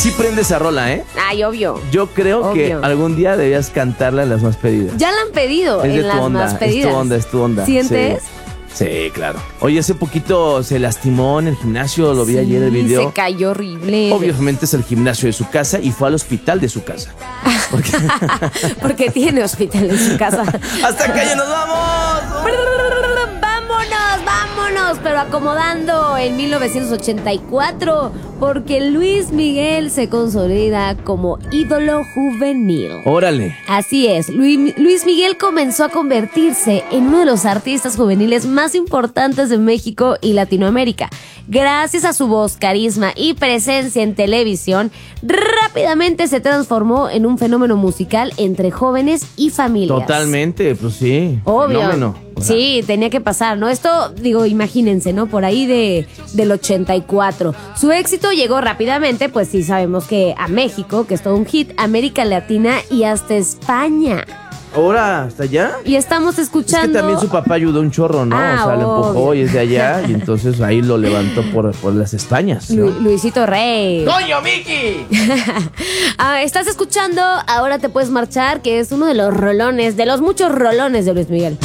Sí prende esa rola, ¿eh? Ay, obvio. Yo creo que Obvio. algún día debías cantarla en las más pedidas. Ya la han pedido Es de en tu las onda, más pedidas. es tu onda. ¿Sientes? Sí, claro. Oye, hace poquito se lastimó en el gimnasio, lo vi ayer el video. Se cayó horrible. Obviamente es el gimnasio de su casa y fue al hospital de su casa. Porque tiene hospital en su casa. ¡Hasta acá ya nos vamos! Vámonos, pero acomodando en 1984, porque Luis Miguel se consolida como ídolo juvenil. Órale. Así es, Luis Miguel comenzó a convertirse en uno de los artistas juveniles más importantes de México y Latinoamérica. Gracias a su voz, carisma y presencia en televisión, rápidamente se transformó en un fenómeno musical entre jóvenes y familias. Totalmente, pues sí. Obvio. Fenómeno. O sea, Sí, tenía que pasar, ¿no? Esto, digo, imagínense, ¿no? Por ahí del 84. Su éxito llegó rápidamente, pues sí sabemos que a México, que es todo un hit, América Latina y hasta España. ¿ahora hasta allá? Y estamos escuchando... Es que también su papá ayudó un chorro, ¿no? Ah, o sea, lo empujó obvio. y es de allá y entonces ahí lo levantó por las Españas, ¿no? Luisito Rey. ¡Coño, Miki! Estás escuchando Ahora te puedes marchar, que es uno de los rolones, de los muchos rolones de Luis Miguel.